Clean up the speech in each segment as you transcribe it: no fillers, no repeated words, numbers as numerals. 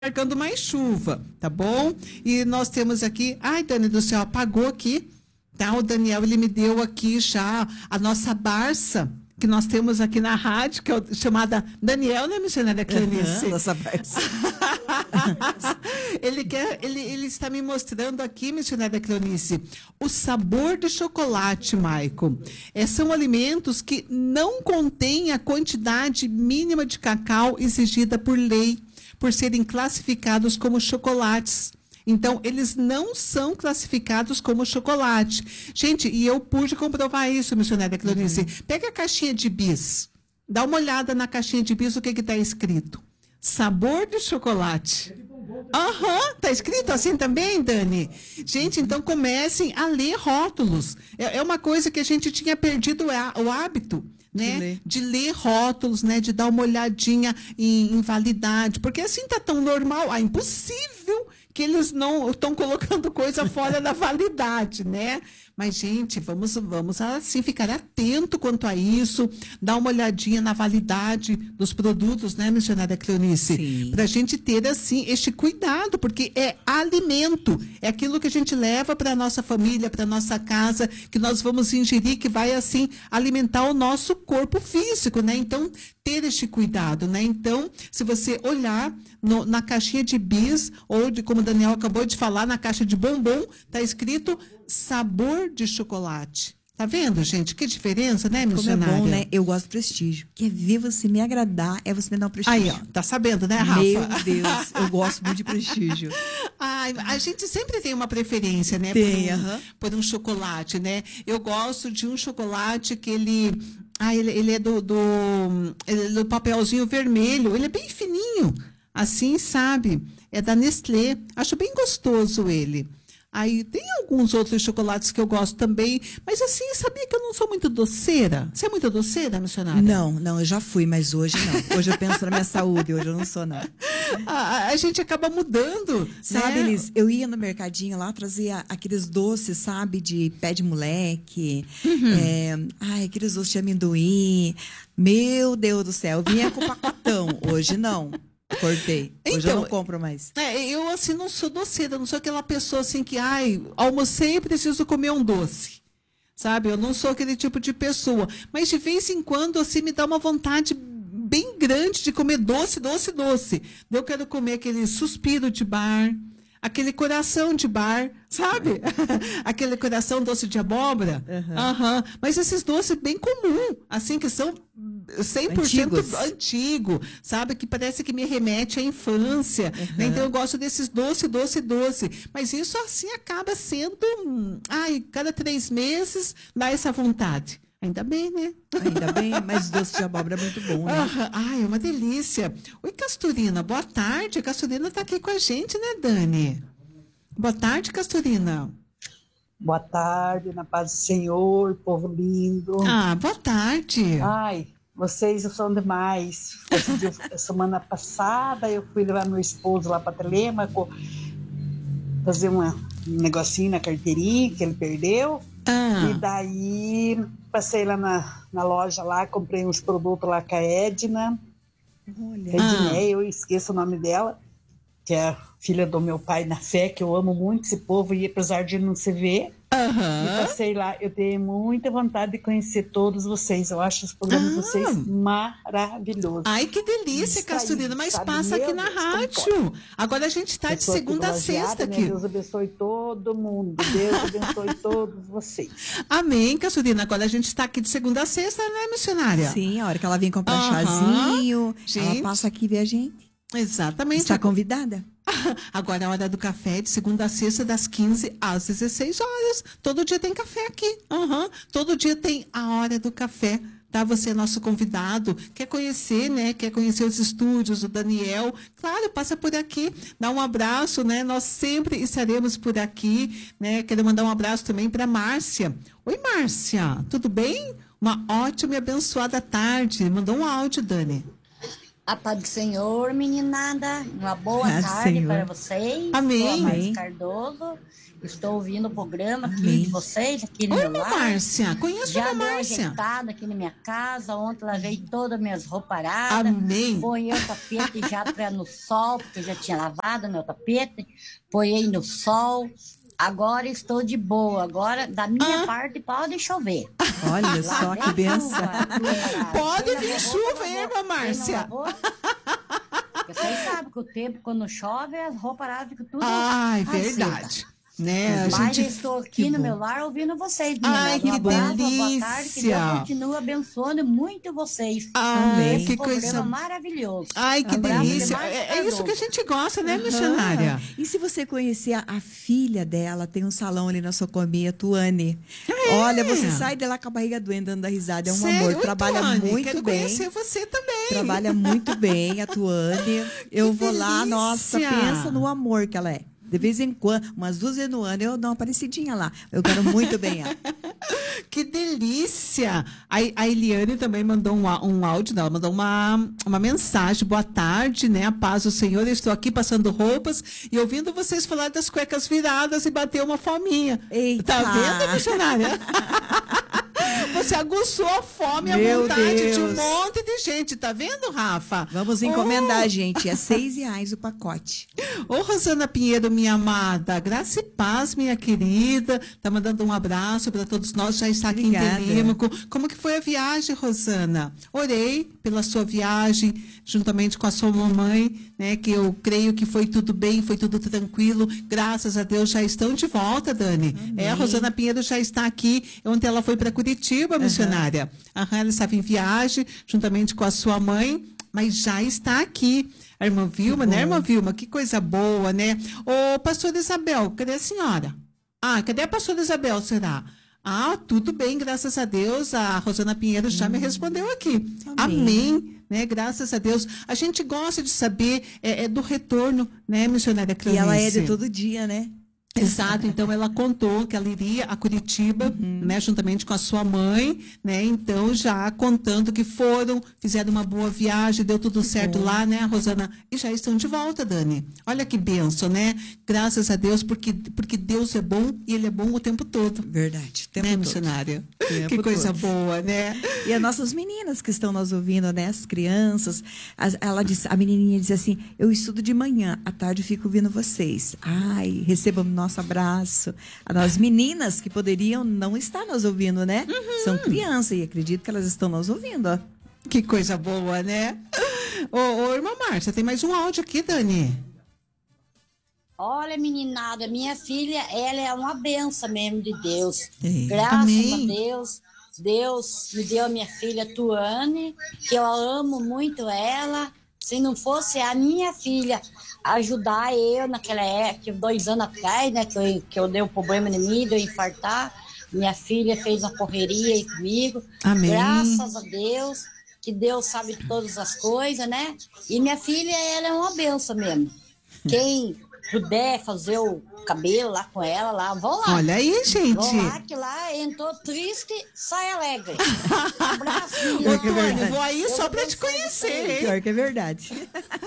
marcando mais chuva, tá bom? E nós temos aqui, ai, Dani do céu, apagou aqui, tá? O Daniel, ele me deu aqui já a nossa Barça, que nós temos aqui na rádio, que é chamada Daniel, né, missionária Cleonice? Nossa Barça. ele está me mostrando aqui, missionária Cleonice, o sabor de chocolate, Maico. São alimentos que não contêm a quantidade mínima de cacau exigida por lei, por serem classificados como chocolates. Então, eles não são classificados como chocolate. Gente, e eu pude comprovar isso, missionária Cleonice. Pega a caixinha de bis. Dá uma olhada na caixinha de bis, o que está escrito. Sabor de chocolate. Aham, tá escrito assim também, Dani? Gente, então comecem a ler rótulos. É uma coisa que a gente tinha perdido o hábito, né? De ler rótulos, né? De dar uma olhadinha em validade. Porque assim tá tão normal. Impossível que eles não estão colocando coisa fora da validade, né? Mas, gente, vamos assim, ficar atento quanto a isso, dar uma olhadinha na validade dos produtos, né, missionária Cleonice? Para a gente ter, assim, este cuidado, porque é alimento, é aquilo que a gente leva para a nossa família, para a nossa casa, que nós vamos ingerir, que vai, assim, alimentar o nosso corpo físico, né? Então, ter este cuidado, né? Então, se você olhar na caixinha de bis, ou como o Daniel acabou de falar, na caixa de bombom, está escrito sabor de chocolate. Tá vendo, gente? Que diferença, né, missionária? Como é bom, né? Eu gosto de prestígio. Quer ver você me agradar, é você me dar um prestígio. Aí, ó, tá sabendo, né, Rafa? Meu Deus, eu gosto muito de prestígio. Ai, a gente sempre tem uma preferência, né? Por um chocolate, né? Eu gosto de um chocolate que ele é do papelzinho vermelho. Ele é bem fininho, assim, sabe? É da Nestlé. Acho bem gostoso ele. Aí tem alguns outros chocolates que eu gosto também, mas assim, sabia que eu não sou muito doceira? Você é muito doceira, missionária? Não, eu já fui, mas hoje não. Hoje eu penso na minha saúde, hoje eu não sou, não. A gente acaba mudando, sabe, né? Elis, eu ia no mercadinho lá, trazia aqueles doces, sabe, de pé de moleque, aqueles doces de amendoim. Meu Deus do céu, eu vinha com pacotão, hoje não. Cortei. Hoje eu não compro mais. Eu, assim, não sou doceira, não sou aquela pessoa assim que, almocei e preciso comer um doce. Sabe? Eu não sou aquele tipo de pessoa. Mas de vez em quando, assim, me dá uma vontade bem grande de comer doce. Eu quero comer aquele suspiro de bar, aquele coração de bar, sabe? Aquele coração doce de abóbora. Mas esses doces bem comum, assim, que são 100% antigo, sabe? Que parece que me remete à infância. Né? Então, eu gosto desses doce. Mas isso, assim, acaba sendo... cada 3 meses dá essa vontade. Ainda bem, né? Ainda bem, mas doce de abóbora é muito bom, né? É uma delícia. Oi, Castorina, boa tarde. A Castorina está aqui com a gente, né, Dani? Boa tarde, Castorina. Boa tarde, na paz do Senhor, povo lindo. Boa tarde. Vocês são demais. Semana passada eu fui levar meu esposo lá para Telêmaco, fazer um negocinho na carteirinha que ele perdeu. E daí passei lá na loja lá, comprei uns produtos lá com a Edna. Edneia, eu esqueço o nome dela, que é a filha do meu pai na fé, que eu amo muito esse povo, e apesar de não se ver, e passei lá, eu tenho muita vontade de conhecer todos vocês. Eu acho os programas de vocês maravilhosos. Ai, que delícia, Castorina, mas passa aqui na rádio. Agora a gente está de segunda a sexta aqui. Deus abençoe todo mundo, Deus abençoe todos vocês. Amém, Castorina. Agora a gente está aqui de segunda a sexta, né, missionária? Sim, a hora que ela vem comprar um chazinho, ela passa aqui e vê a gente. Exatamente. Está convidada. Agora é a hora do café, de segunda a sexta, das 15 às 16 horas. Todo dia tem café aqui. Todo dia tem a hora do café. Tá? Você é nosso convidado. Quer conhecer, né? Quer conhecer os estúdios, o Daniel? Claro, passa por aqui. Dá um abraço, né? Nós sempre estaremos por aqui, né? Quero mandar um abraço também para Márcia. Oi, Márcia. Tudo bem? Uma ótima e abençoada tarde. Mandou um áudio, Dani. A paz do Senhor, meninada. Uma boa Paz do tarde Senhor. para vocês. Amém. Sou a Amém. Márcia Cardoso. Estou ouvindo o programa aqui Amém. de vocês, aqui no Oi, meu irmã lar. Márcia. Conheço a Já irmã deu Márcia. ajeitada aqui na minha casa. Ontem lavei todas as minhas rouparadas. Amém. Ponhei o tapete já para no sol, porque eu já tinha lavado meu tapete. Ponhei no sol. Agora estou de boa. Agora, da minha parte, pode chover. Olha só que benção. Pode vir chuva, hein, irmã Márcia? Vocês sabem que o tempo, quando chove, as roupas ficam tudo Ai, acesa. verdade. Né? A Mas gente... eu estou que aqui no bom. meu lar ouvindo vocês, Ai, meninas. que Um abraço, uma boa tarde, que Deus delícia. continue abençoando muito vocês. Ai, Amém. que Programa coisa... maravilhoso. Ai, que Abraço de delícia. Márcia É isso que a Cardoso. gente gosta, né, missionária? Aham. E se você conhecer a filha dela, tem um salão ali na Socomia, a Tuane. Olha, você sai de lá com a barriga doendo, dando da risada. É um Sério? amor. Oi, Trabalha Tuane, muito quero bem. conhecer você também. Trabalha muito bem, a Tuane. Eu vou lá, nossa, delícia. pensa no amor que ela é. De vez em quando, umas 2 vezes no ano, eu dou uma parecidinha lá. Eu quero muito bem ela. Que delícia! A Eliane também mandou um áudio, ela mandou uma mensagem. Boa tarde, né? A paz do Senhor. Eu estou aqui passando roupas e ouvindo vocês falar das cuecas viradas e bateu uma fominha. Eita! Tá vendo, missionária? Você aguçou a fome e a Meu vontade de um Deus. monte de gente. Tá vendo, Rafa? Vamos encomendar, gente. É R$6 o pacote. Ô, Rosana Pinheiro, minha amada, graça e paz, minha querida. Tá mandando um abraço para todos nós, já está aqui Obrigada. em Telêmaco. Como que foi a viagem, Rosana? Orei pela sua viagem, juntamente com a sua mamãe, né? Que eu creio que foi tudo bem, foi tudo tranquilo. Graças a Deus já estão de volta, Dani. Amém. A Rosana Pinheiro já está aqui. Ontem ela foi para Curitiba, missionária. Ela estava em viagem, juntamente com a sua mãe, mas já está aqui. A irmã Vilma, né, irmã Vilma? Que coisa boa, né? Ô, pastora Isabel, cadê a senhora? Ah, cadê a pastora Isabel, será? Ah, tudo bem, graças a Deus. A Rosana Pinheiro já me respondeu aqui. Amém. Né? Graças a Deus. A gente gosta de saber do retorno, né, missionária E Cleonice? ela é de todo dia, né? Exato, então ela contou que ela iria a Curitiba, né, juntamente com a sua mãe, né, então já contando que fizeram uma boa viagem, deu tudo certo lá, né, Rosana, e já estão de volta, Dani. Olha que bênção, né? Graças a Deus, porque Deus é bom e Ele é bom o tempo todo. Verdade. O tempo Né, todo. missionária? Tempo Que coisa todo. boa, né? E as nossas meninas que estão nos ouvindo, né? As crianças. A menininha disse assim: eu estudo de manhã, à tarde eu fico ouvindo vocês. Ai, recebam nosso abraço. As meninas que poderiam não estar nos ouvindo, né? São crianças e acredito que elas estão nos ouvindo, ó. Que coisa boa, né? Ô, irmã Márcia, tem mais um áudio aqui, Dani. Olha, meninada, minha filha, ela é uma benção mesmo de Deus. Ei. Graças Amém. a Deus. Deus me deu a minha filha Tuane, que eu amo muito ela. Se não fosse a minha filha ajudar eu naquela época, 2 anos atrás, né, que eu dei um problema em mim, de eu infartar, minha filha fez uma correria aí comigo. Amém. Graças a Deus, que Deus sabe de todas as coisas, né? E minha filha, ela é uma benção mesmo. Quem puder fazer o cabelo lá com ela, lá, vão lá. Olha aí, gente. Vão lá, que lá entrou triste, sai alegre. Abraço, Ô, menina. Tony, vou aí Deus só para te abençoe conhecer, vocês. hein? Pior que é verdade.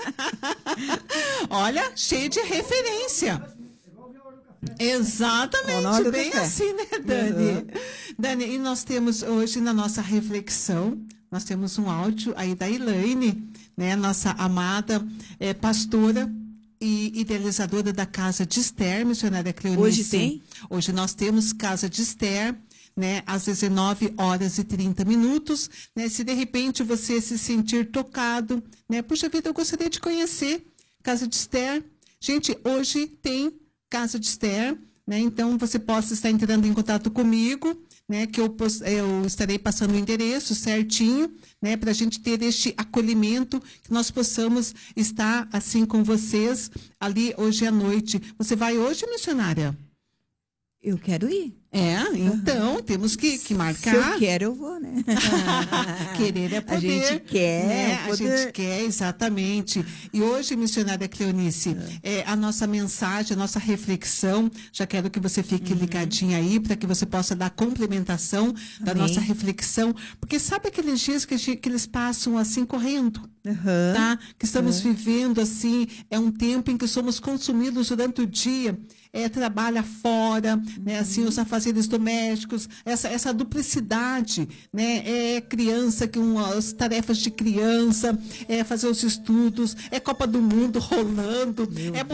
Olha, cheio de referência. Honor Exatamente, do bem café. assim, né, Dani? Dani, e nós temos hoje na nossa reflexão, nós temos um áudio aí da Elaine, né, nossa amada pastora e idealizadora da Casa de Esther, missionária Cleonice. Hoje tem? Hoje nós temos Casa de Esther, né, às 19h30, né, se de repente você se sentir tocado, né, puxa vida, eu gostaria de conhecer Casa de Esther. Gente, hoje tem Casa de Esther, né, então você possa estar entrando em contato comigo, né, que eu estarei passando o endereço certinho, né, para a gente ter este acolhimento, que nós possamos estar assim com vocês ali hoje à noite. Você vai hoje, missionária? Eu quero ir. Então temos que Se eu marcar. quero, eu vou, né? Querer é poder. A gente quer, né? é A poder. gente quer, exatamente. E hoje, missionária Cleonice, a nossa mensagem, a nossa reflexão, já quero que você fique ligadinha aí, para que você possa dar complementação da Amém. nossa reflexão, porque sabe aqueles dias que eles passam assim correndo? Aham. Tá? Que estamos vivendo assim, é um tempo em que somos consumidos durante o dia, trabalha fora, né? Assim, os afazeres domésticos, essa duplicidade, né? É criança, as tarefas de criança, fazer os estudos, Copa do Mundo rolando,